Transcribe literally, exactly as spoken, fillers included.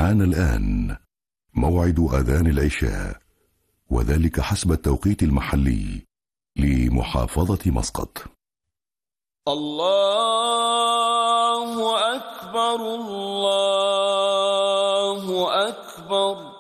حان الآن موعد أذان العشاء، وذلك حسب التوقيت المحلي لمحافظة مسقط. الله أكبر الله